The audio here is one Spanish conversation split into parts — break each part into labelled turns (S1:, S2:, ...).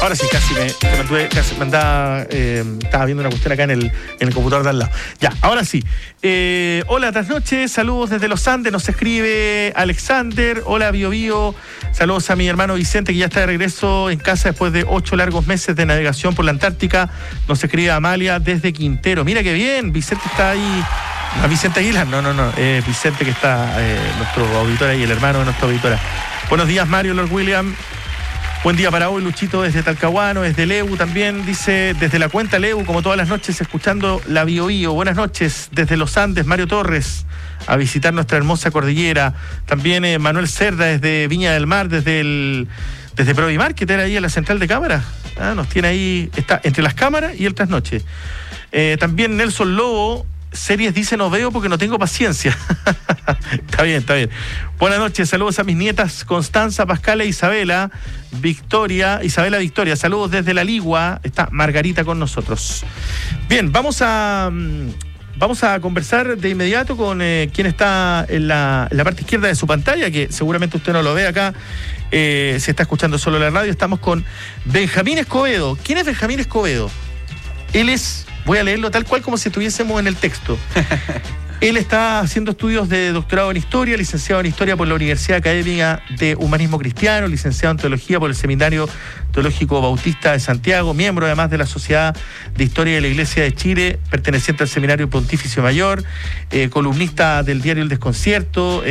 S1: Ahora sí, casi me andaba, estaba viendo una cuestión acá en el computador de al lado. Ya, ahora sí. Hola, buenas noches, saludos desde los Andes, nos escribe Alexander. Hola, Bio Bio. Saludos a mi hermano Vicente, que ya está de regreso en casa después de 8 largos meses de navegación por la Antártica. Nos escribe Amalia desde Quintero. Mira qué bien, Vicente está ahí. ¿No es Vicente Aguilar? No. Vicente, que está nuestro auditor ahí, el hermano de nuestra auditora. Buenos días, Mario, Lord William. Buen día para hoy, Luchito, desde Talcahuano, desde Leu también, dice, desde la cuenta Leu, como todas las noches, escuchando la Bio Bio. Buenas noches, desde los Andes, Mario Torres, a visitar nuestra hermosa cordillera. También Manuel Cerda, desde Viña del Mar, desde Provimar, que está ahí en la central de cámaras. Nos tiene ahí, está entre las cámaras y el trasnoche. También Nelson Lobo, series dice no veo porque no tengo paciencia. Está bien. Buenas noches, saludos a mis nietas Constanza, Pascala e Isabela Victoria. Saludos desde La Ligua. Está Margarita con nosotros. Bien, vamos a conversar de inmediato con quien está en la parte izquierda de su pantalla, que seguramente usted no lo ve acá, se está escuchando solo la radio. Estamos con Benjamín Escobedo. ¿Quién es Benjamín Escobedo? Él es, voy a leerlo tal cual como si estuviésemos en el texto. Él está haciendo estudios de doctorado en Historia, licenciado en Historia por la Universidad Académica de Humanismo Cristiano, licenciado en Teología por el Seminario Teológico Bautista de Santiago, miembro además de la Sociedad de Historia de la Iglesia de Chile, perteneciente al Seminario Pontificio Mayor, columnista del diario El Desconcierto,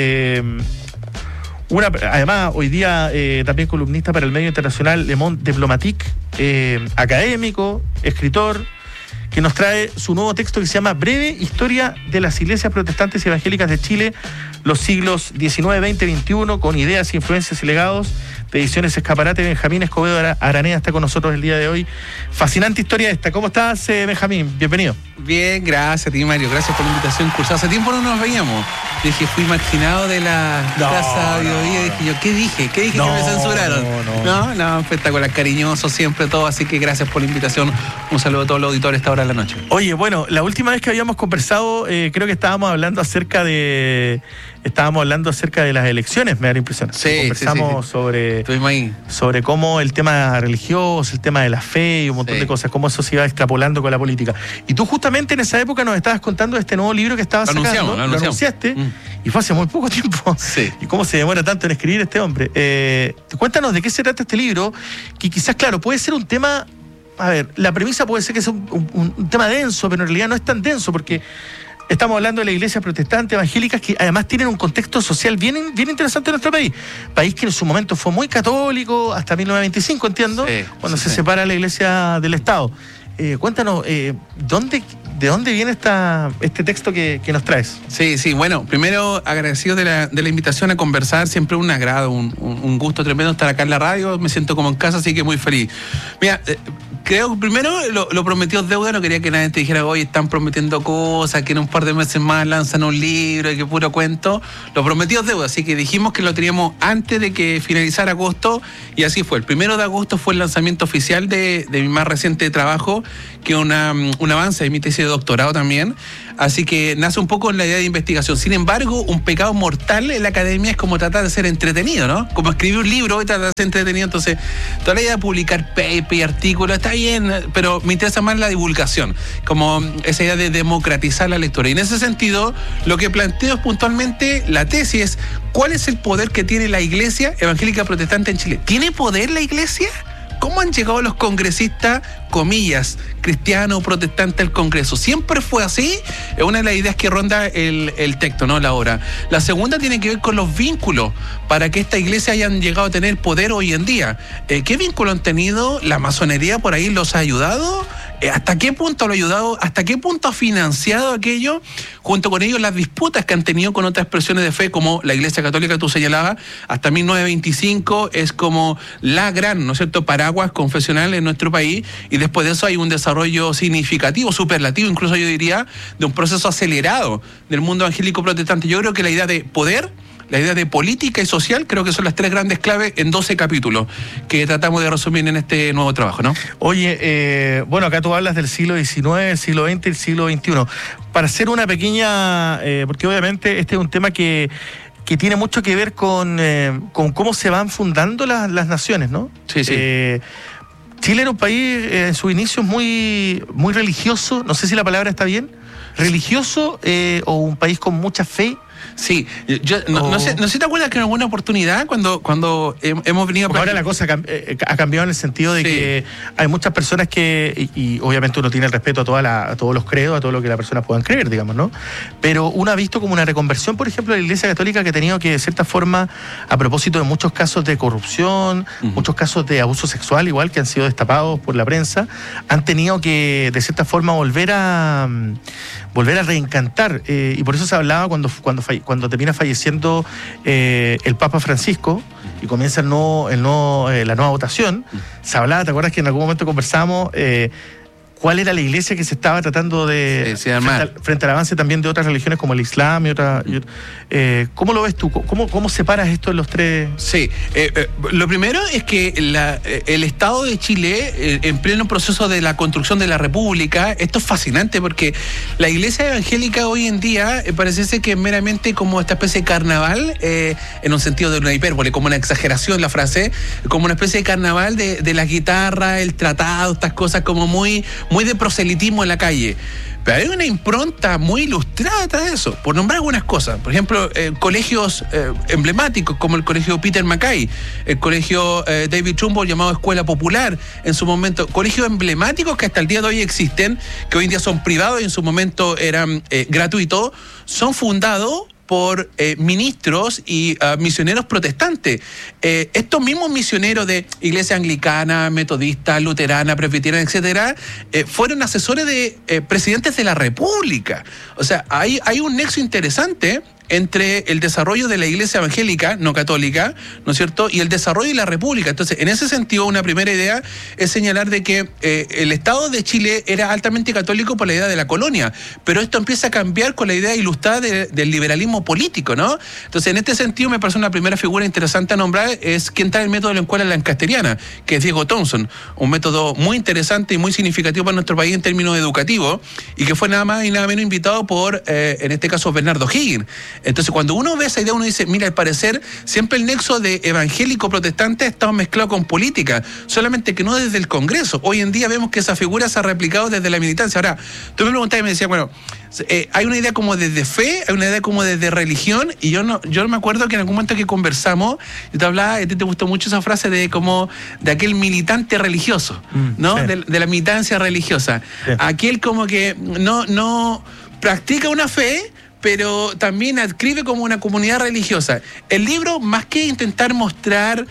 S1: además, hoy día también columnista para el medio internacional Le Monde Diplomatique, académico, escritor, que nos trae su nuevo texto que se llama Breve Historia de las Iglesias Protestantes y Evangélicas de Chile, los siglos XIX, XX, XXI, con ideas, influencias y legados, de Ediciones Escaparate. Benjamín Escobedo Araneda está con nosotros el día de hoy. Fascinante historia esta. ¿Cómo estás, Benjamín? Bienvenido.
S2: Bien, gracias a ti, Mario. Gracias por la invitación. Hace tiempo no nos veíamos. Dije, fui marginado de la casa Bio Bio. Dije yo, ¿qué dije? ¿Qué dije que me censuraron? No, espectacular, cariñoso siempre todo. Así que gracias por la invitación. Un saludo a todos los auditores a esta hora de la noche.
S1: Oye, bueno, la última vez que habíamos conversado, creo que estábamos hablando acerca de las elecciones, me da la impresión.
S2: Sí,
S1: conversamos sobre cómo el tema religioso, el tema de la fe y un montón de cosas, cómo eso se iba extrapolando con la política. Y tú justamente en esa época nos estabas contando de este nuevo libro que estabas sacando, lo anunciaste, y fue hace muy poco tiempo.
S2: Sí.
S1: Y cómo se demora tanto en escribir este hombre. Cuéntanos de qué se trata este libro, que quizás, claro, puede ser un tema. A ver, la premisa puede ser que sea un tema denso, pero en realidad no es tan denso, porque estamos hablando de la iglesia protestante, evangélicas, que además tienen un contexto social bien interesante en nuestro país. País que en su momento fue muy católico, hasta 1925, entiendo, cuando se separa la iglesia del Estado. Cuéntanos, ¿de dónde viene este texto que nos traes?
S2: Sí, bueno, primero agradecido de la invitación a conversar, siempre un agrado, un gusto tremendo estar acá en la radio, me siento como en casa, así que muy feliz. Mira, creo que primero lo prometió deuda, no quería que nadie te dijera, oye, están prometiendo cosas, que en un par de meses más lanzan un libro, y que puro cuento. Lo prometió deuda, así que dijimos que lo teníamos antes de que finalizara agosto, y así fue. El 1 de agosto fue el lanzamiento oficial de mi más reciente trabajo, que es un avance de mi tesis de doctorado también. Así que nace un poco en la idea de investigación. Sin embargo, un pecado mortal en la academia es como tratar de ser entretenido, ¿no? Como escribir un libro y tratar de ser entretenido. Entonces, toda la idea de publicar paper y artículos está bien, pero me interesa más la divulgación, como esa idea de democratizar la lectura. Y en ese sentido, lo que planteo es puntualmente la tesis es, ¿cuál es el poder que tiene la Iglesia Evangélica Protestante en Chile? ¿Tiene poder la Iglesia? ¿Cómo han llegado los congresistas, comillas, cristianos, protestantes al Congreso? ¿Siempre fue así? Es una de las ideas que ronda el texto, ¿no? La obra. La segunda tiene que ver con los vínculos para que esta iglesia hayan llegado a tener poder hoy en día. ¿Qué vínculo han tenido? ¿La masonería por ahí los ha ayudado? ¿Hasta qué punto lo ha ayudado? ¿Hasta qué punto ha financiado aquello? Junto con ellos las disputas que han tenido con otras expresiones de fe, como la Iglesia Católica que tú señalabas, hasta 1925 es como la gran, ¿no es cierto?, paraguas confesional en nuestro país, y después de eso hay un desarrollo significativo, superlativo, incluso yo diría, de un proceso acelerado del mundo evangélico protestante. Yo creo que la idea de poder, la idea de política y social, creo que son las tres grandes claves en 12 capítulos que tratamos de resumir en este nuevo trabajo, ¿no?
S1: Oye, bueno, acá tú hablas del siglo XIX, el siglo XX y el siglo XXI. Para hacer una pequeña, porque obviamente este es un tema que tiene mucho que ver con cómo se van fundando las naciones, ¿no?
S2: Sí.
S1: Chile era un país en sus inicios muy, muy religioso, no sé si la palabra está bien, religioso o un país con mucha fe.
S2: Sí, yo no sé si te acuerdas que en alguna oportunidad cuando hemos venido...
S1: Ahora la cosa ha cambiado en el sentido de que hay muchas personas que, y obviamente uno tiene el respeto a todos los credos, a todo lo que las personas puedan creer, digamos, ¿no? Pero uno ha visto como una reconversión, por ejemplo, de la Iglesia Católica que ha tenido que, de cierta forma, a propósito de muchos casos de corrupción, muchos casos de abuso sexual, igual que han sido destapados por la prensa, han tenido que, de cierta forma, volver a reencantar, y por eso se hablaba cuando termina falleciendo el Papa Francisco y comienza la nueva votación, se hablaba, ¿te acuerdas que en algún momento conversamos cuál era la iglesia que se estaba tratando de frente al avance también de otras religiones como el Islam y otra? ¿Cómo lo ves tú? ¿Cómo separas esto en los tres?
S2: Sí, lo primero es que el Estado de Chile, en pleno proceso de la construcción de la República, esto es fascinante porque la iglesia evangélica hoy en día parece ser que es meramente como esta especie de carnaval, en un sentido de una hipérbole, como una exageración la frase, como una especie de carnaval de la guitarra, el tratado, estas cosas como muy de proselitismo en la calle. Pero hay una impronta muy ilustrada atrás de eso, por nombrar algunas cosas. Por ejemplo, colegios emblemáticos como el colegio Peter Mackay, el colegio David Trumbull llamado Escuela Popular, en su momento, colegios emblemáticos que hasta el día de hoy existen, que hoy en día son privados y en su momento eran gratuitos, son fundados por ministros y misioneros protestantes. Estos mismos misioneros de iglesia anglicana, metodista, luterana, presbiteriana, etcétera, fueron asesores de presidentes de la República. O sea, hay un nexo interesante entre el desarrollo de la iglesia evangélica, no católica, ¿no es cierto?, y el desarrollo de la República. Entonces, en ese sentido, una primera idea es señalar de que el Estado de Chile era altamente católico por la idea de la colonia, pero esto empieza a cambiar con la idea ilustrada del liberalismo político, ¿no? Entonces, en este sentido, me parece una primera figura interesante a nombrar es quien trae el método de la escuela lancasteriana, que es Diego Thompson, un método muy interesante y muy significativo para nuestro país en términos educativos, y que fue nada más y nada menos invitado por, en este caso, Bernardo Higgins. Entonces, cuando uno ve esa idea, uno dice, mira, al parecer, siempre el nexo de evangélico-protestante ha estado mezclado con política, solamente que no desde el Congreso. Hoy en día vemos que esa figura se ha replicado desde la militancia. Ahora, tú me preguntabas y me decías, bueno, hay una idea como desde fe, hay una idea como desde religión, y yo no me acuerdo que en algún momento que conversamos, yo te hablaba, a ti te gustó mucho esa frase de aquel militante religioso, ¿no? Sí. De la militancia religiosa. Sí. Aquel como que no practica una fe, pero también adscribe como una comunidad religiosa. El libro, más que intentar mostrar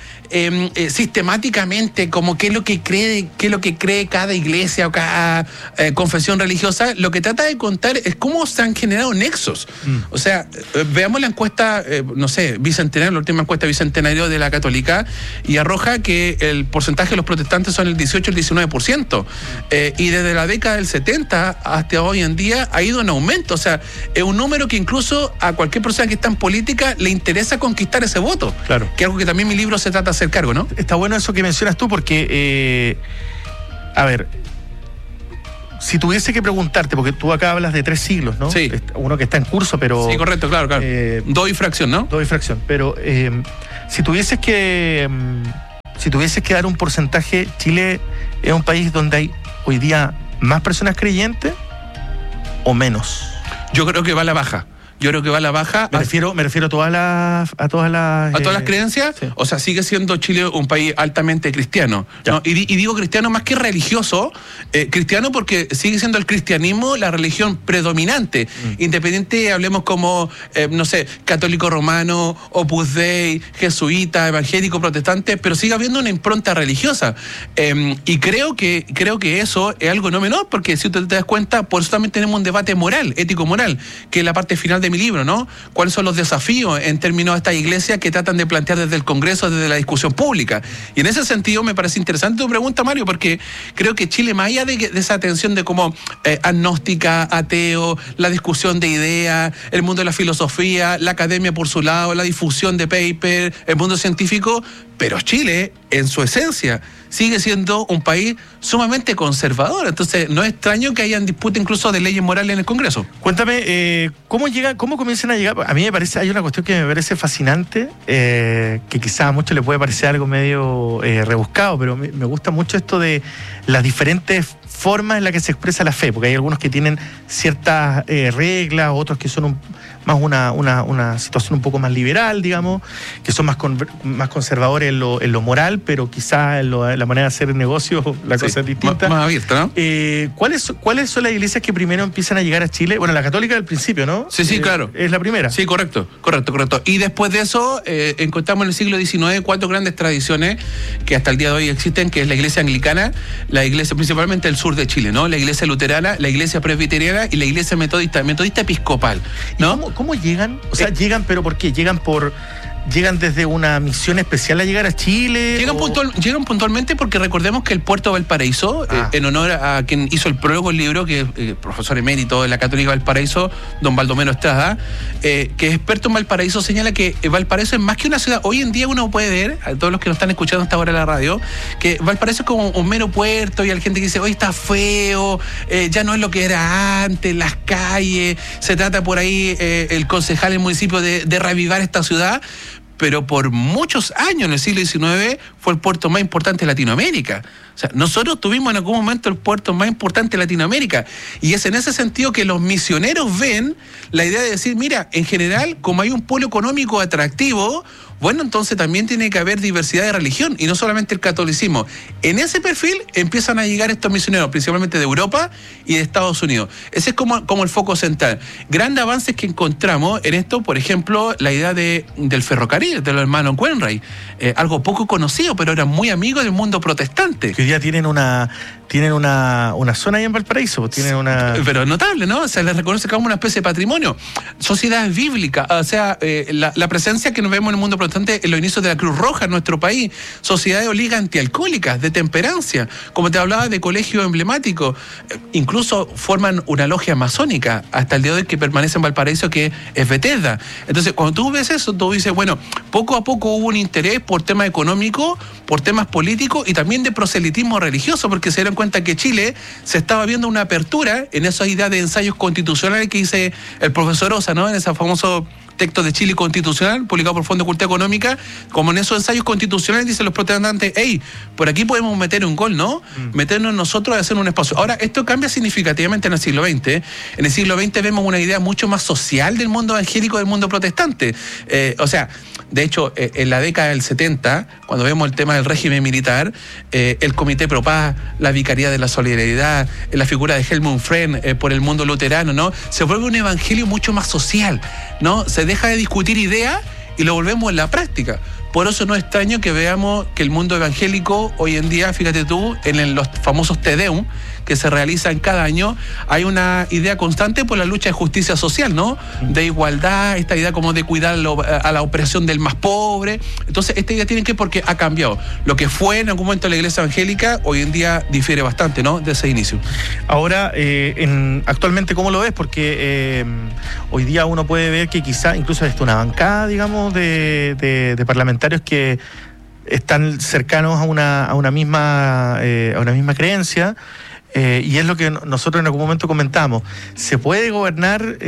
S2: sistemáticamente como qué es lo que cree cada iglesia o cada confesión religiosa, lo que trata de contar es cómo se han generado nexos. O sea, veamos la encuesta, bicentenario, la última encuesta bicentenario de la Católica, y arroja que el porcentaje de los protestantes son el 18 al 19%, y desde la década del 70 hasta hoy en día ha ido en aumento. O sea, es un número que incluso a cualquier persona que está en política le interesa conquistar ese voto. Claro. Que es algo que también mi libro se trata de hacer cargo, ¿no?
S1: Está bueno eso que mencionas tú porque, a ver, si tuviese que preguntarte, porque tú acá hablas de 3 siglos, ¿no?
S2: Sí.
S1: Uno que está en curso, pero...
S2: Sí, correcto, claro. Dos y fracción, ¿no?
S1: Dos y fracción. Pero si tuvieses que dar un porcentaje, ¿Chile es un país donde hay hoy día más personas creyentes o menos?
S2: Yo creo que va a la baja. Me refiero a todas las... ¿A todas las creencias? Sí. O sea, sigue siendo Chile un país altamente cristiano, ¿no? Y digo cristiano más que religioso, cristiano porque sigue siendo el cristianismo la religión predominante. Independiente, hablemos como, católico romano, Opus Dei, jesuita, evangélico, protestante, pero sigue habiendo una impronta religiosa. Y creo que eso es algo no menor, porque si usted te das cuenta, por eso también tenemos un debate moral, ético-moral, que es la parte final de mi libro, ¿no? ¿Cuáles son los desafíos en términos de estas iglesias que tratan de plantear desde el Congreso, desde la discusión pública? Y en ese sentido me parece interesante tu pregunta, Mario, porque creo que Chile, más allá de esa tensión de como agnóstica, ateo, la discusión de ideas, el mundo de la filosofía, la academia por su lado, la difusión de paper, el mundo científico, pero Chile, en su esencia, sigue siendo un país sumamente conservador. Entonces, no es extraño que hayan disputa incluso de leyes morales en el Congreso.
S1: Cuéntame, ¿cómo comienzan a llegar? A mí me parece, hay una cuestión que me parece fascinante, que quizás a muchos les puede parecer algo medio rebuscado, pero me gusta mucho esto de las diferentes formas en las que se expresa la fe, porque hay algunos que tienen ciertas reglas, otros que son más una situación un poco más liberal, digamos, que son más conservadores en lo moral, pero quizás en la manera de hacer negocio la cosa es distinta.
S2: Más abierta, ¿no?
S1: ¿Cuáles son las iglesias que primero empiezan a llegar a Chile? Bueno, la católica del principio, ¿no?
S2: Sí, claro.
S1: Es la primera.
S2: Sí, correcto. Y después de eso, encontramos en el siglo XIX 4 grandes tradiciones que hasta el día de hoy existen, que es la iglesia anglicana, la iglesia principalmente del sur de Chile, ¿no? La iglesia luterana, la iglesia presbiteriana y la iglesia metodista episcopal, ¿no?
S1: ¿Cómo llegan? O sea, llegan, pero ¿por qué? ¿Llegan desde una misión especial a llegar a Chile?
S2: Llegan puntualmente porque recordemos que el puerto de Valparaíso, en honor a quien hizo el prólogo del libro, que es profesor emérito de la Católica Valparaíso, don Baldomero Estrada, que es experto en Valparaíso, señala que Valparaíso es más que una ciudad. Hoy en día uno puede ver, a todos los que nos están escuchando hasta ahora en la radio, que Valparaíso es como un mero puerto y hay gente que dice, hoy está feo, ya no es lo que era antes, las calles, se trata por ahí el concejal del municipio de reavivar esta ciudad. Pero por muchos años en el siglo XIX fue el puerto más importante de Latinoamérica. O sea, nosotros tuvimos en algún momento el puerto más importante de Latinoamérica. Y es en ese sentido que los misioneros ven la idea de decir, mira, en general, como hay un polo económico atractivo, bueno, entonces también tiene que haber diversidad de religión y no solamente el catolicismo. En ese perfil empiezan a llegar estos misioneros, principalmente de Europa y de Estados Unidos. Ese es como el foco central. Grandes avances que encontramos en esto, por ejemplo, la idea del ferrocarril, de los hermanos Wainwright. Algo poco conocido, pero eran muy amigos del mundo protestante.
S1: Que hoy día tienen una zona ahí en Valparaíso.
S2: Pero notable, ¿no? Se les reconoce como una especie de patrimonio. Sociedades bíblicas, o sea, la presencia que nos vemos en el mundo protestante en los inicios de la Cruz Roja en nuestro país, sociedades o ligas antialcohólicas, de temperancia, como te hablaba de colegios emblemáticos, incluso forman una logia masónica hasta el día de hoy que permanece en Valparaíso, que es Bethesda. Entonces, cuando tú ves eso, tú dices, bueno, poco a poco hubo un interés por temas económicos, por temas políticos y también de proselitismo religioso, porque se dieron cuenta que Chile se estaba viendo una apertura en esa idea de ensayos constitucionales que dice el profesor Osa, ¿no? En ese famoso texto de Chile constitucional, publicado por Fondo de Cultura Económica, como en esos ensayos constitucionales dicen los protestantes, hey, por aquí podemos meter un gol, ¿no? Meternos nosotros a hacer un espacio. Ahora, esto cambia significativamente en el siglo XX. En el siglo XX vemos una idea mucho más social del mundo evangélico, del mundo protestante. O sea, de hecho, en la década del 70, cuando vemos el tema del régimen militar, el Comité Pro Paz, la Vicaría de la Solidaridad, la figura de Helmut Fren por el mundo luterano, ¿no? Se vuelve un evangelio mucho más social, ¿no? Se deja de discutir ideas y lo volvemos en la práctica. Por eso no es extraño que veamos que el mundo evangélico hoy en día, fíjate tú, en los famosos Te Deum, que se realizan cada año, hay una idea constante por la lucha de justicia social, ¿no? De igualdad, esta idea como de cuidar a la opresión del más pobre. Entonces, esta idea tiene que porque ha cambiado. Lo que fue en algún momento la iglesia evangélica, hoy en día difiere bastante, ¿no? De ese inicio.
S1: Ahora, actualmente, ¿cómo lo ves? Porque hoy día uno puede ver que quizá incluso está una bancada, digamos, de parlamentarios que están cercanos a una misma creencia. Y es lo que nosotros en algún momento comentamos. ¿Se puede gobernar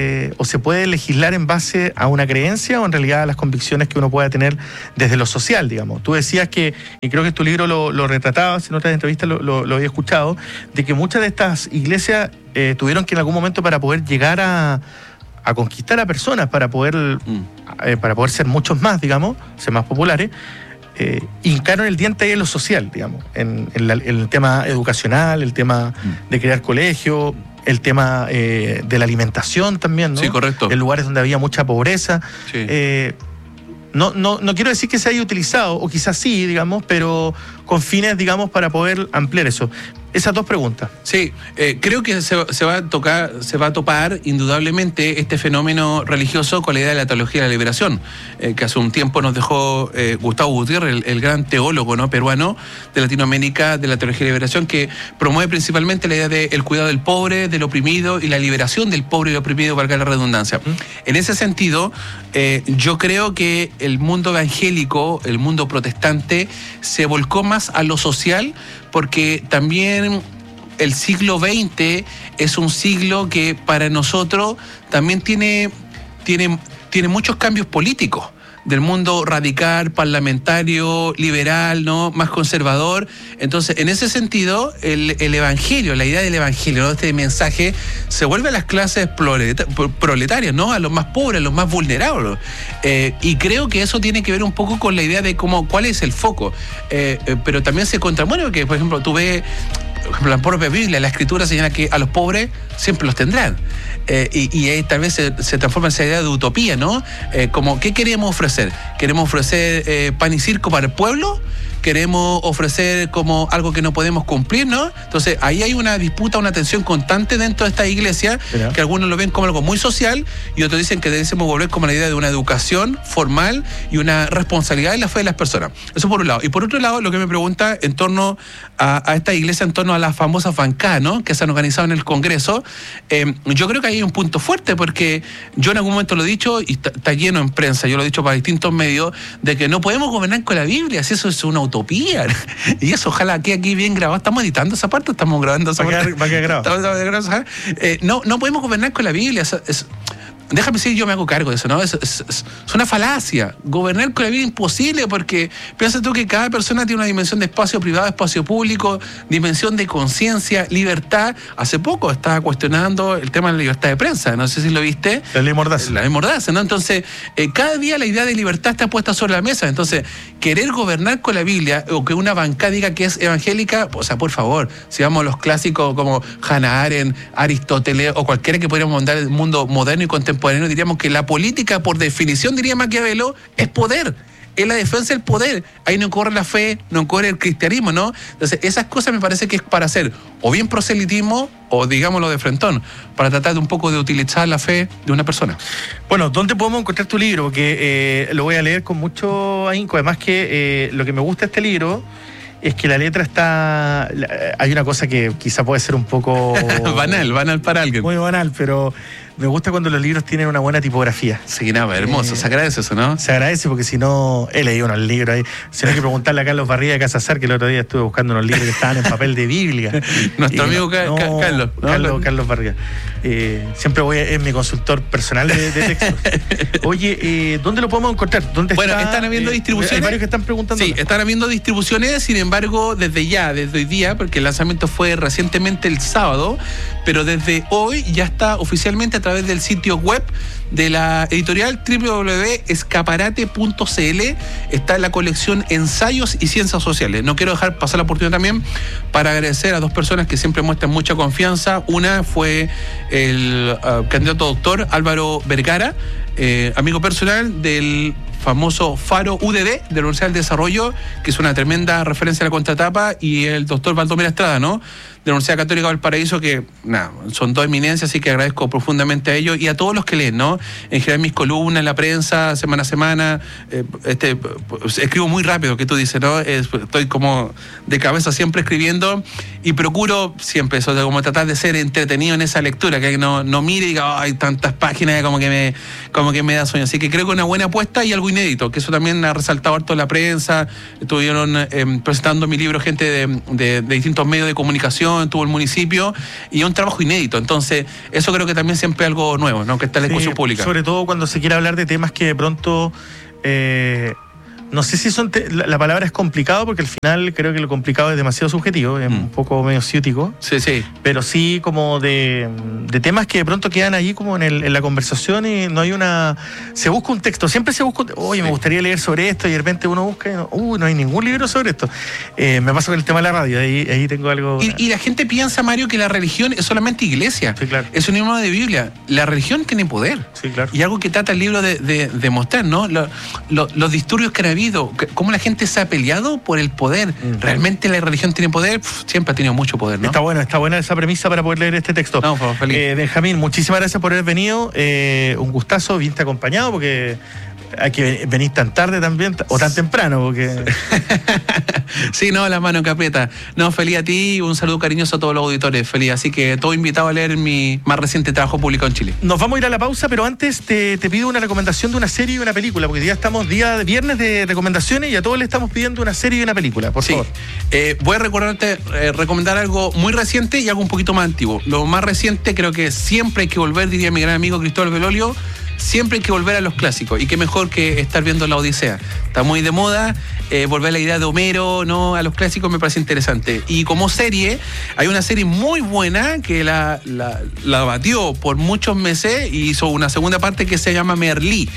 S1: o se puede legislar en base a una creencia o en realidad a las convicciones que uno pueda tener desde lo social, digamos? Tú decías que, y creo que tu libro lo retratabas, en otras entrevistas lo había escuchado, de que muchas de estas iglesias tuvieron que en algún momento, para poder llegar a conquistar a personas, para poder ser muchos más, digamos, ser más populares, hincaron el diente ahí en lo social, digamos, en el tema educacional, el tema de crear colegios, el tema de la alimentación también, ¿no?
S2: Sí, correcto.
S1: En lugares donde había mucha pobreza.
S2: Sí.
S1: No quiero decir que se haya utilizado, o quizás sí, digamos, pero con fines, digamos, para poder ampliar eso. Esas dos preguntas.
S2: Sí, creo que se va a topar indudablemente este fenómeno religioso con la idea de la teología de la liberación, que hace un tiempo nos dejó Gustavo Gutiérrez, el gran teólogo, ¿no?, peruano de Latinoamérica, de la teología de la liberación, que promueve principalmente la idea del cuidado del pobre, del oprimido y la liberación del pobre y el oprimido, valga la redundancia. En ese sentido, yo creo que el mundo evangélico, el mundo protestante, se volcó más más a lo social, porque también el siglo XX es un siglo que para nosotros también tiene muchos cambios políticos, del mundo radical, parlamentario, liberal, ¿no? Más conservador. Entonces, en ese sentido, el evangelio, la idea del evangelio, ¿no? Este mensaje se vuelve a las clases proletarias, ¿no? A los más pobres, a los más vulnerables. Y creo que eso tiene que ver un poco con la idea de cuál es el foco. Pero también se contrapone, porque, por ejemplo, tú ves, por ejemplo, la propia Biblia, la Escritura señala que a los pobres siempre los tendrán. Y ahí tal vez se transforma en esa idea de utopía, ¿no? Como, ¿qué queremos ofrecer? ¿Queremos ofrecer pan y circo para el pueblo? ¿Queremos ofrecer como algo que no podemos cumplir, no? Entonces, ahí hay una disputa, una tensión constante dentro de esta iglesia, que algunos lo ven como algo muy social y otros dicen que debemos volver como la idea de una educación formal y una responsabilidad en la fe de las personas. Eso por un lado. Y por otro lado, lo que me pregunta en torno a esta iglesia, en torno a las famosas bancadas, ¿no? Que se han organizado en el Congreso. Yo creo que ahí hay un punto fuerte, porque yo en algún momento lo he dicho, y está lleno en prensa, yo lo he dicho para distintos medios, de que no podemos gobernar con la Biblia, si eso es una utopía. Y eso ojalá quede aquí bien grabado. ¿Estamos editando esa parte? ¿Estamos grabando esa parte?
S1: Va a quedar grabado.
S2: No podemos gobernar con la Biblia. Déjame decir, yo me hago cargo de eso, ¿no? Es una falacia. Gobernar con la Biblia es imposible, porque piensa tú que cada persona tiene una dimensión de espacio privado, espacio público, dimensión de conciencia, libertad. Hace poco estaba cuestionando el tema de la libertad de prensa, no sé si lo viste.
S1: La ley Mordaza.
S2: La ley Mordaza, ¿no? Entonces, cada día la idea de libertad está puesta sobre la mesa. Entonces, querer gobernar con la Biblia, o que una bancada diga que es evangélica, o sea, por favor, si vamos a los clásicos como Hannah Arendt, Aristóteles, o cualquiera que podríamos mandar el mundo moderno y contemporáneo, diríamos que la política, por definición, diría Maquiavelo, es poder. Es la defensa del poder. Ahí no corre la fe, no corre el cristianismo, ¿no? Entonces, esas cosas me parece que es para hacer o bien proselitismo o, digámoslo, de frentón, para tratar de un poco de utilizar la fe de una persona.
S1: Bueno, ¿dónde podemos encontrar tu libro? Porque lo voy a leer con mucho ahínco. Además que lo que me gusta de este libro es que la letra está... Hay una cosa que quizá puede ser un poco...
S2: banal para alguien.
S1: Muy banal, pero me gusta cuando los libros tienen una buena tipografía.
S2: Sí, nada, hermoso. Se agradece eso, ¿no?
S1: Se agradece, porque si no... He leído unos libros ahí. Si no, hay que preguntarle a Carlos Barriga de Casa Azar, que el otro día estuve buscando unos libros que estaban en papel de Biblia.
S2: Nuestro amigo Carlos.
S1: Carlos Barriga. Siempre es mi consultor personal de textos. Oye, ¿dónde lo podemos encontrar?
S2: Están habiendo distribuciones.
S1: Hay varios que están preguntando.
S2: Sí, están habiendo distribuciones, sin embargo, desde hoy día, porque el lanzamiento fue recientemente el sábado, pero desde hoy ya está oficialmente a través del sitio web de la editorial www.escaparate.cl. está la colección Ensayos y Ciencias Sociales. No quiero dejar pasar la oportunidad también para agradecer a dos personas que siempre muestran mucha confianza. Una fue el candidato doctor Álvaro Vergara, amigo personal del famoso Faro UDD de la Universidad del Desarrollo, que es una tremenda referencia a la contratapa, y el doctor Valdomiro Estrada, ¿no?, de la Universidad Católica Valparaíso, que son dos eminencias, así que agradezco profundamente a ellos y a todos los que leen, ¿no? En general, mis columnas en la prensa, semana a semana, escribo muy rápido, que tú dices, ¿no? Estoy como de cabeza siempre escribiendo, y procuro siempre eso, de como tratar de ser entretenido en esa lectura, que no mire y diga, hay tantas páginas, como que me da sueño. Así que creo que una buena apuesta y algo inédito, que eso también ha resaltado harto en la prensa. Estuvieron presentando mi libro gente de distintos medios de comunicación, tuvo el municipio, y es un trabajo inédito. Entonces, eso creo que también siempre es algo nuevo, ¿no?, que está en la discusión pública.
S1: Sobre todo cuando se quiere hablar de temas que de pronto... no sé si la palabra es complicado, porque al final creo que lo complicado es demasiado subjetivo, es un poco medio ciútico.
S2: Sí.
S1: Pero sí como de temas que de pronto quedan allí como en la conversación, y no hay se busca un texto, siempre se busca, me gustaría leer sobre esto, y de repente uno busca y no hay ningún libro sobre esto. Me pasa con el tema de la radio, ahí tengo algo...
S2: Y la gente piensa, Mario, que la religión es solamente iglesia.
S1: Sí, claro.
S2: Es un libro de Biblia. La religión tiene poder.
S1: Sí, claro.
S2: Y algo que trata el libro de mostrar, ¿no? Los disturbios que han habido, cómo la gente se ha peleado por el poder. ¿Realmente la religión tiene poder? Siempre ha tenido mucho poder, ¿no?
S1: Está buena esa premisa para poder leer este texto.
S2: No, pues, feliz.
S1: Benjamín, muchísimas gracias por haber venido. Un gustazo, viniste acompañado, porque hay que venir tan tarde también, o tan temprano, porque...
S2: Sí, no, la mano que aprieta. No, feliz a ti y un saludo cariñoso a todos los auditores, feliz. Así que todo invitado a leer mi más reciente trabajo publicado en Chile.
S1: Nos vamos a ir a la pausa, pero antes te pido una recomendación de una serie y una película, porque ya estamos día de viernes de recomendaciones y a todos le estamos pidiendo una serie y una película, por favor.
S2: Voy a recomendar algo muy reciente y algo un poquito más antiguo. Lo más reciente, creo que siempre hay que volver, diría mi gran amigo Cristóbal Belolio, siempre hay que volver a los clásicos. Y qué mejor que estar viendo La Odisea. Está muy de moda, volver a la idea de Homero, ¿no? A los clásicos me parece interesante. Y como serie, hay una serie muy buena que la batió por muchos meses y hizo una segunda parte que se llama Merlí.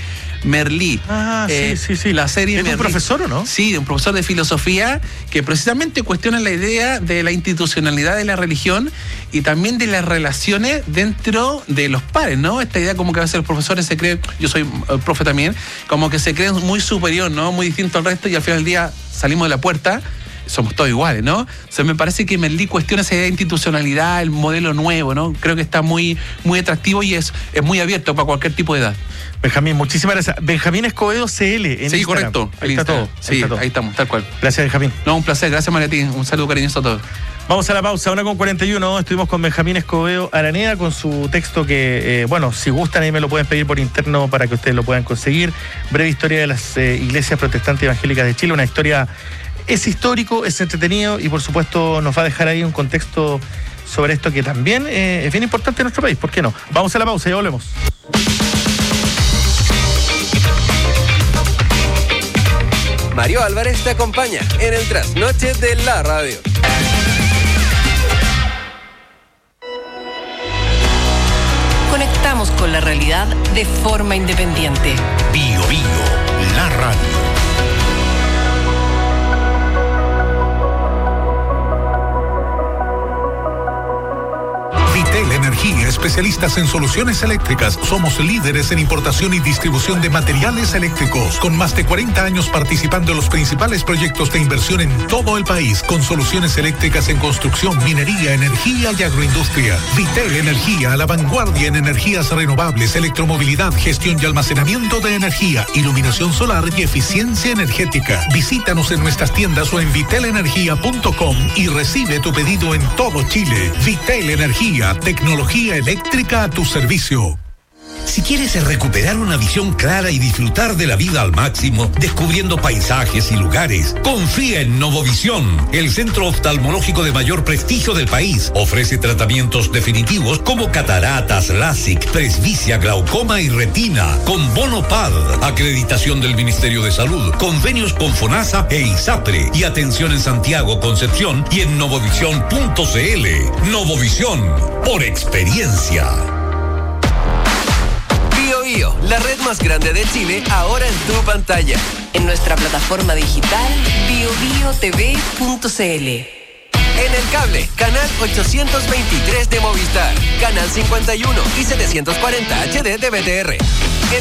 S1: Sí.
S2: La serie
S1: ¿Es de un profesor o no?
S2: Sí, de un profesor de filosofía que precisamente cuestiona la idea de la institucionalidad de la religión y también de las relaciones dentro de los pares, ¿no? Esta idea como que a veces los profesores se creen, yo soy profe también, como que se creen muy superior, ¿no? Muy distinto al resto y al final del día salimos de la puerta, somos todos iguales, ¿no? O sea, me parece que Merlí cuestiona esa idea de institucionalidad, el modelo nuevo, ¿no? Creo que está muy, muy atractivo y es muy abierto para cualquier tipo de edad.
S1: Benjamín, muchísimas gracias. Benjamín Escobedo CL en
S2: sí,
S1: Instagram.
S2: Correcto.
S1: Ahí está todo.
S2: Sí, ahí estamos, tal cual.
S1: Gracias, Benjamín.
S2: No, un placer. Gracias, Mariatín. Un saludo cariñoso a todos.
S1: Vamos a la pausa, 1:41. Estuvimos con Benjamín Escobedo Araneda con su texto que, si gustan, ahí me lo pueden pedir por interno para que ustedes lo puedan conseguir. Breve historia de las iglesias protestantes evangélicas de Chile. Una historia, es histórico, es entretenido y por supuesto nos va a dejar ahí un contexto sobre esto que también es bien importante en nuestro país. ¿Por qué no? Vamos a la pausa y ya volvemos.
S3: Mario Álvarez te acompaña en el Trasnoche de la Radio.
S4: Conectamos con la realidad de forma independiente.
S5: Bio, la radio. Vitel Energía, especialistas en soluciones eléctricas. Somos líderes en importación y distribución de materiales eléctricos, con más de 40 años participando en los principales proyectos de inversión en todo el país, con soluciones eléctricas en construcción, minería, energía y agroindustria. Vitel Energía, a la vanguardia en energías renovables, electromovilidad, gestión y almacenamiento de energía, iluminación solar y eficiencia energética. Visítanos en nuestras tiendas o en vitelenergia.com y recibe tu pedido en todo Chile. Vitel Energía, tecnología eléctrica a tu servicio. Si quieres recuperar una visión clara y disfrutar de la vida al máximo, descubriendo paisajes y lugares, confía en Novovisión, el centro oftalmológico de mayor prestigio del país. Ofrece tratamientos definitivos como cataratas, LASIK, presbicia, glaucoma y retina, con bono PAD, acreditación del Ministerio de Salud, convenios con FONASA e ISAPRE, y atención en Santiago, Concepción y en novovisión.cl. Novovisión, por experiencia.
S3: Bio, la red más grande de Chile, ahora en tu pantalla.
S4: En nuestra plataforma digital biobiotv.cl.
S3: En el cable, canal 823 de Movistar, canal 51 y 740 HD de BTR.